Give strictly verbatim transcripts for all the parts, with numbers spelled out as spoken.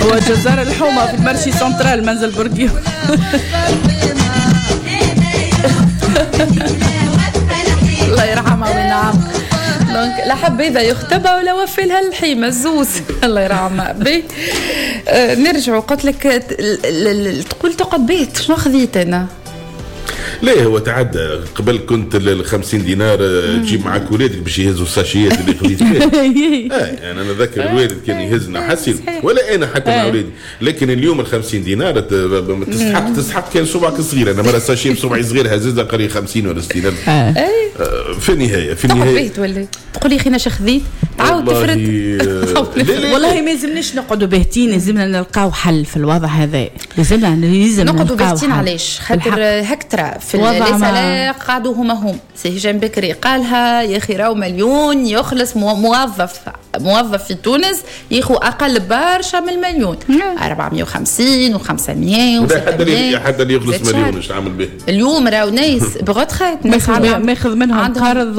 هو جزار الحومة في المرشي سنترال منزل بورقيو. الله يرحمها وينعم. دونك لا حبيبه يختبى ولا وفي لها الحيمه الزوز. الله يرحمها. بي آه نرجعوا قلت لك تقول تقعد بيت شنو خذيت انا؟ ليه هو تعدى قبل كنت ال خمسين دينار تجيب معك ولادك باش يهزوا الساشيات اللي خذيت فيها. اه يعني انا ذاكر الوالد كان يهزنا حسن ولا انا حتى مع ولادي، لكن اليوم ال خمسين دينار تستحق تستحق كان صبعك صغير. انا مره ساشي بصبعي صغير هززها قري خمسين ولا ستين الف. في النهايه في النهايه تقول لي اخي انا خذيت تعاود تفرد. والله ما لازمناش نقعدوا باهتين، لازمنا نلقاو حل في الوضع هذا. لازمنا لازم نقعدوا باهتين. علاش؟ خاطر هكترا في الرسالة قعدوا هما هم سي هشام بكري قالها يا اخي راهو مليون يخلص موظف موظف في تونس ياخذ اقل برشا من المليون. أربعمية وخمسين وخمسمية وستمية. حتى اللي يخلص مليون ايش عامل به اليوم؟ راهو ناس بغتخات ماخذ منهم قرض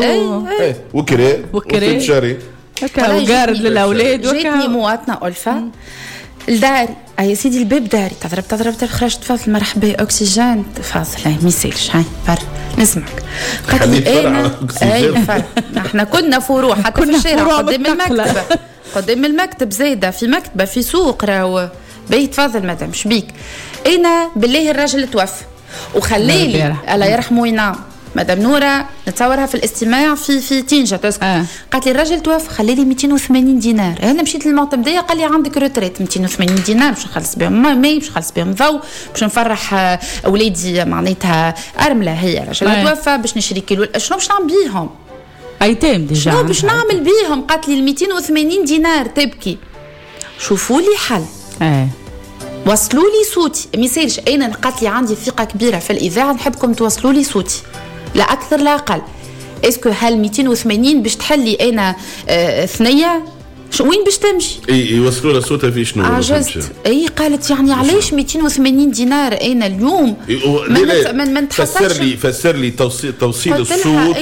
وكرا وكرا شاري هكا وقارد للاولاد. جاتني مواطنه ألفة الداري يا سيدي الباب داري تضرب تضرب خرجت تفضل مرحبا اكسجين فاصل هاي ما يسالش هاي بر نسمعك. قالت لي انا اي فرع احنا كنا فروع حتى في الشارع قدام المكتب قدام المكتب زايده في مكتبه في سوق راهو بيت تفضل مدام شبيك. انا بالله الراجل توفى وخليلي الله يرحمه ينام مدام نورة نتصورها في الاستماع في في تينجا تسكت. آه. قالت لي الراجل توفى خلي لي مئتين وثمانين دينار. انا مشيت للمعتمديه قال لي عندك روتريت مئتين وثمانين دينار باش نخلص بهم ماي باش نخلص بهم ضوء باش نفرح اولادي معناتها ارمله هي راجل آه. توفى باش نشري كيلو شنو باش نعمل بيهم ايتام ديجا شنو باش نعمل بيهم. قالت لي ال مئتين وثمانين دينار تبكي شوفوا لي حل. اه وصلوا لي صوتي ما يصيرش. انا قالت لي عندي ثقه كبيره في الاذاعه نحبكم توصلوا لي صوتي لا أكثر لا أقل. اسكو هال مئتين وثمانين باش تحلي أنا آه ثنية وين باش تمشي؟ اي يوصلوا لها صوتها في شنو؟ عجزت. اي قالت يعني علاش مئتين وثمانين دينار انا اليوم من من فسر لي فسر لي توصيل توصيل الصوت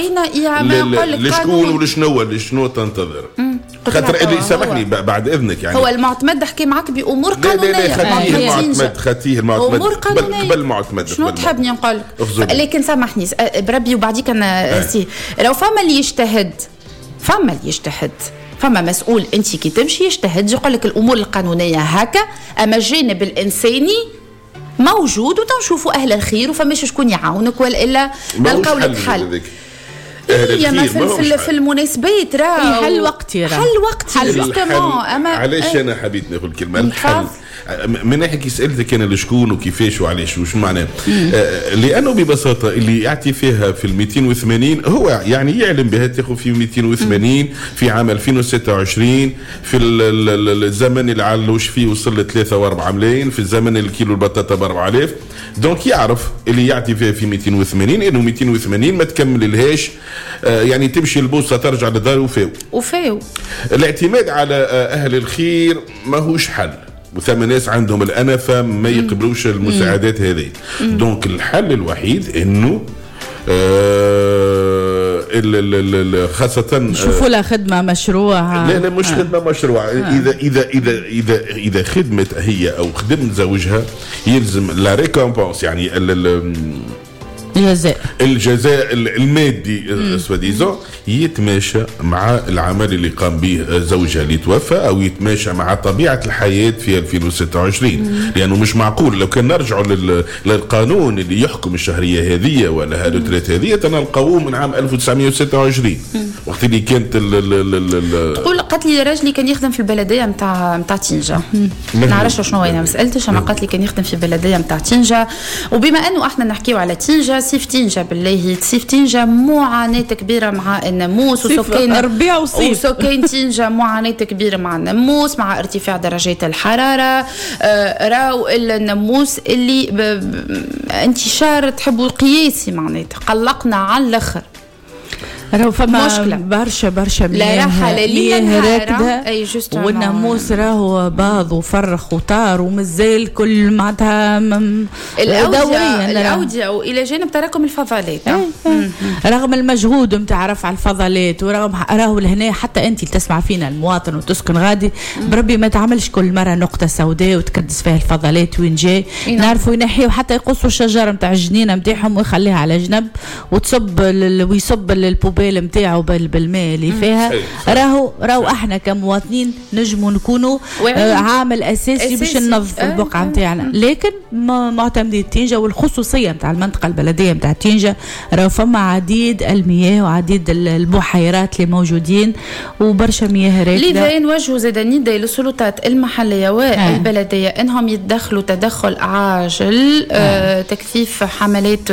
لشكون ولشنو لشنو تنتظر. خاطر اللي سامحني بعد اذنك يعني هو المعتمد حكي معك بامور قانونيه. لا لا خاتيه المعتمد خاتيه المعتمد قبل المعتمد شنو تحبني نقول لك؟ لكن سامحني بربي وبعديك انا سي لو فما اللي يجتهد فما اللي يجتهد فما مسؤول انت كي تمشي يجتهد يقول لك الامور القانونيه هكا اما الجانب الانساني موجود وتنشوفوا اهل الخير وفماش شكون يعاونك ولا الا نلقاو لك حل. هي ما في, في المناسبات راه حل وقتي راه حل وقتي جوستومون. اما علاش انا حبيت ناخذ كلمه الحل من ناحيه كي سالتك انا لشكون وكيفاش وعلاش وش معناه. آه لانه ببساطه اللي يعطي فيها في ال مئتين وثمانين هو يعني يعلم بها تاخذ في مئتين وثمانين في عام ألفين وستة وعشرين في الزمن اللي علوش فيه وصل ل ثلاثة وأربعة ملايين في الزمن الكيلو البطاطا ب أربعة آلاف. دونك يعرف اللي يعطي فيها في مئتين وثمانين انه مئتين وثمانين ما تكمل لهاش آه يعني تمشي البوصه ترجع للدار وفاو وفاو. الاعتماد على آه اهل الخير ماهوش حل وثم ناس عندهم الأنفة ما يقبلوش المساعدات هذه. دونك الحل الوحيد انه آه خاصة شوفوا لها خدمة مشروع. لا لا مش آه. خدمة مشروع. آه. إذا إذا إذا إذا إذا خدمت هي أو خدمت زوجها يلزم لا ريكومبونس يعني ال الجزاء الجزاء المادي سواديزون يتماشى مع العمل اللي قام به زوجها اللي توفى او يتماشى مع طبيعه الحياه في ألفين وستة وعشرين. لانه مش معقول لو كان نرجعوا للقانون اللي يحكم الشهريه هذه ولا هالوترات هذه تنلقاوه من عام ألف وتسعمية وستة وعشرين وقت اللي كانت تقول قالت لي راجلي كان يخدم في البلديه نتاع نتاع تينجا. ما نعرفش شنو انا ما سالتش انا قالت لي كان يخدم في البلديه نتاع تينجا. وبما انه احنا نحكيو على تينجا سيف تينجا بالله سيف تينجا معاناة كبيرة مع الناموس وسكان ربيع وصيف وسكان تينجا معاناة كبيرة مع الناموس مع ارتفاع درجات الحرارة. آه راو الناموس اللي ب... ب... انتشار تحبوا قياسي معناتها قلقنا على الاخر. راهو فما مشكلة. برشا برشا لا راحة لليل راكدة والناموس راهو باض وفرخ وطار ومازال كل معناتها دوريا الأودية وإلى جانب تراكم الفضلات. رغم المجهود نتاع رفع الفضلات ورغم راهو لهنا حتى أنت تسمع فينا المواطن وتسكن غادي بربي ما تعملش كل مرة نقطة سوداء وتكدس فيها الفضلات وين جاي. نعرفوا ينحيوا حتى يقصوا الشجرة نتاع الجنينة نتاعهم ويخليها على جنب وتصب ويصب البوبيل نتاعو بالماء اللي فيها. راهو راهو احنا كمواطنين نجموا نكونوا آه عامل اساسي باش ننظف آه البقعه نتاعنا. لكن معتمدين تينجا والخصوصيه نتاع المنطقه البلديه نتاع تينجا راهو فما عديد المياه وعديد البحيرات اللي موجودين وبرشا مياه راكده. لذا نوجهوا زاد نداء للسلطات المحليه والبلديه آه. انهم يتدخلوا تدخل عاجل آه. آه تكثيف حملات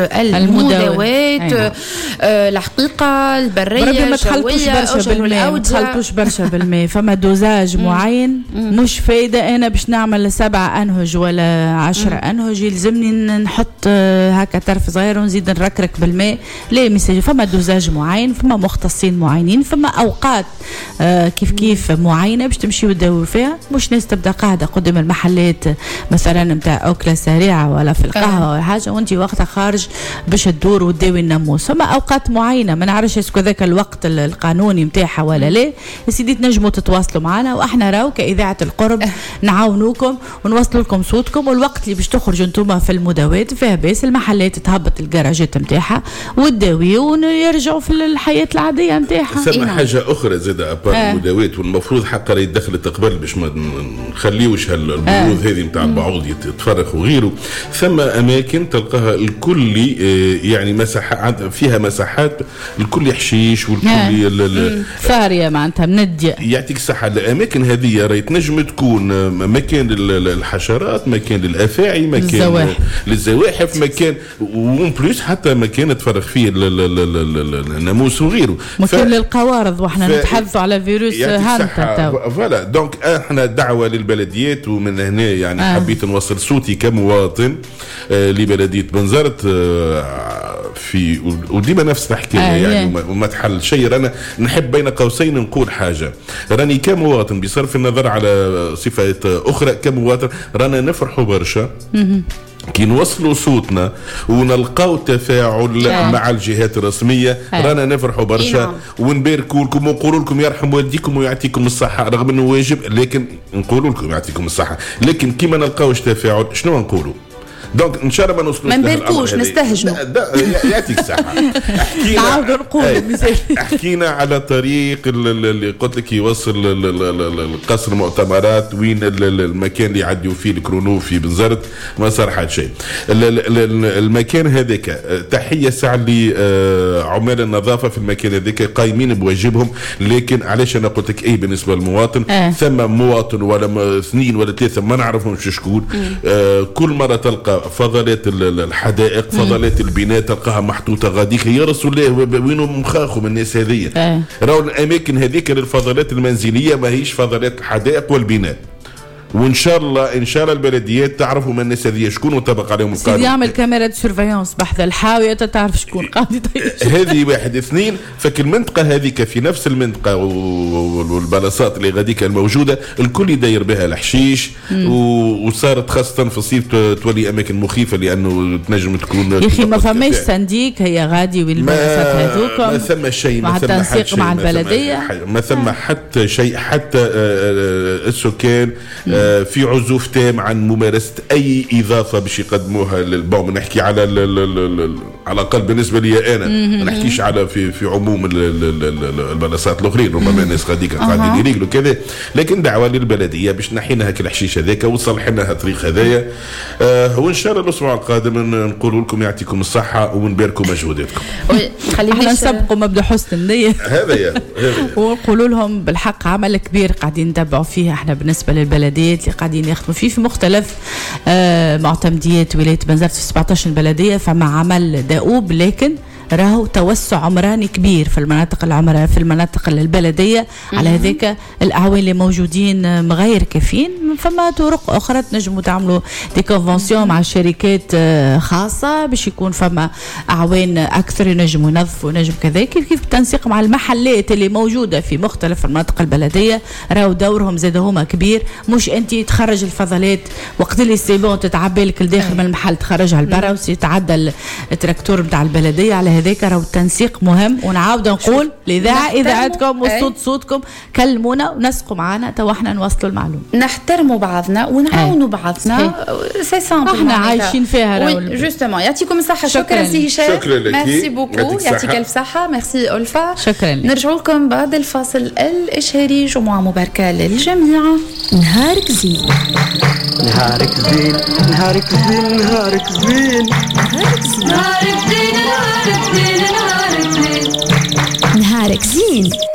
المداوات آه. آه الحقيقه البريه ما تخلطوش برشا بالماء ما تخلطوش برشا بالماء فما دوزاج معين مش فايده انا باش نعمل سبع انهج ولا عشرة انهج يلزمني نحط هكا طرف صغير ونزيد نركرك بالماء. لا مساج فما دوزاج معين فما مختصين معينين فما اوقات آه كيف كيف معينه باش تمشي تداور فيها. مش ناس تبدا قاعده قدام المحلات مثلا نتاع اكله سريعه ولا في القهوه ولا حاجه وانت وقتها خارج باش تدور وتداوي الناموس. فما اوقات معينه ما نعرفش اسكو ذاك الوقت القانوني نتاعها ولا لا. يا سيدي تنجموا تتواصلوا معنا واحنا راو كاذاعه القرب نعاونوكم ونوصلوا لكم صوتكم. والوقت اللي باش تخرجوا انتم في المداوات فيها باس المحلات تهبط الجراجات نتاعها وتداوي ويرجعوا في الحياه العاديه نتاعها. ثم حاجه اخرى زاد ابار آه. المداوات والمفروض حقا يدخلت قبل باش ما نخليوش هالبروض آه. هذه نتاع البعوض يتفرخ وغيره. ثم اماكن تلقاها الكل يعني مساحات فيها مساحات الكل حشيش والكل فاريه معناتها منديه. يعطيك الصحه الاماكن هذه راهي تنجم تكون مكان الحشرات مكان للافاعي مكان للزواحف مكان وون بليس حتى مكان تفرغ فيه الناموس وغيره مكان ف... للقوارض واحنا ف... نتحدثوا على فيروس هانتا. فوالا دونك احنا دعوه للبلديات ومن هنا يعني آه. حبيت نوصل صوتي كمواطن آه لبلديه بنزرت آه في وديما نفس الحكايه آه يعني yeah. وما تحل شيء. رانا نحب بين قوسين نقول حاجه راني كمواطن بصرف النظر على صفات اخرى كمواطن رانا نفرحوا برشا كي نوصلوا صوتنا ونلقاو تفاعل آه. مع الجهات الرسميه آه. رانا نفرحوا برشا ونباركوا لكم ونقولوا لكم يرحم والديكم ويعطيكم الصحه رغم انه واجب لكن نقولوا لكم يعطيكم الصحه. لكن كي ما نلقاوش تفاعل شنو نقولوا؟ دونك ان شاء الله ما نوصلوش ما نباركوش نستهجنوا. يعطيك الصحه. نعاودوا نقولوا حكينا على طريق اللي قلت لك يوصل القصر المؤتمرات وين المكان اللي يعديوا فيه الكرونو في بنزرت ما صار حد شيء. المكان هذاك تحيه ساعه لعمال النظافه في المكان هذاك قايمين بواجبهم. لكن علاش انا قلت لك ايه بالنسبه للمواطن آه. ثم مواطن ولا اثنين ولا ثلاثه ما نعرفهمش شكون آه كل مره تلقى فضلات الحدائق فضلات البناء تلقاها محطوطه غاديك يا رسول الله وينو مخاخهم الناس هذيا آه. راهو الاماكن هذيك للفضلات المنزليه ماهيش فضلات الحدائق والبناء. وان شاء الله ان شاء الله البلديات تعرفوا من الناس هذه شكون وطبق عليهم القانون. سيدي يعمل كاميرا سيرفيونس بحث الحاويه تعرف شكون قاعد يطيش. هذه واحد اثنين. فك المنطقه هذيك في نفس المنطقه والبلاصات اللي غاديك الموجوده الكل يدير بها الحشيش وصارت خاصه في الصيف تولي اماكن مخيفه لانه تنجم تكون يا اخي ما فماش صنديق هي غادي والبلاصات هذوكم ما ثم شيء مع التنسيق مع البلديه ما ثم حتى شيء حتى السكان في عزوف تام عن ممارسه اي اضافه باش يقدموها للبوم. نحكي على على الاقل بالنسبه لي انا ما نحكيش على في في عموم البلاصات الاخرين ربما الناس غاديك قاعدين يريقلوا كذا. لكن دعوه للبلديه باش نحينا هاك الحشيش هذاك وصلح لنا الطريق هذايا آه وان شاء الله الاسبوع القادم نقول لكم يعطيكم الصحه ونباركوا مجهوداتكم. احنا نسبقوا مبدا حسن النيه هذايا ونقولوا لهم بالحق عمل كبير قاعدين نتبعوا فيه احنا بالنسبه للبلديه اللي قاعدين يخدموا فيه في مختلف آه معتمديات ولايه بنزرت في سبعطاش بلديه. فما عمل دؤوب لكن راهو توسع عمراني كبير في المناطق العمرانية في المناطق البلدية. على هذاك الأعوان اللي موجودين مغير كافيين، فما طرق أخرى تنجموا تعملوا دي كونفنسيون مع شركات خاصة باش يكون فما أعوان أكثر ينجموا ينظفوا ينجم كذا، كيف كيف بالتنسيق مع المحلات اللي موجودة في مختلف المناطق البلدية. راهو دورهم زاد هما كبير، مش أنت تخرج الفضلات وقت اللي سيبون تتعبي لك الداخل من المحل تخرجها لبرا وسيتعدى التراكتور نتاع البلدية. على هذاك راهو التنسيق مهم. ونعاود نقول الإذاعة إذاعتكم وصوت صوتكم، كلمونا ونسقوا معنا تو احنا نوصلوا المعلومة. نحترموا بعضنا ونعاونوا بعضنا، سي سامبل احنا عايشين فيها. وي جوستومون. يعطيكم الصحة. شكرا سي هشام. شكرا لك. ميرسي بوكو. يعطيك الف صحة. ميرسي ألفا. شكرا لك. نرجعوا لكم بعد الفاصل الإشهاري. جمعة مباركة للجميع. نهارك زين نهارك زين نهارك زين نهارك زين نهارك زين نهارك زين نهارك زين نهارك زين نهارك زين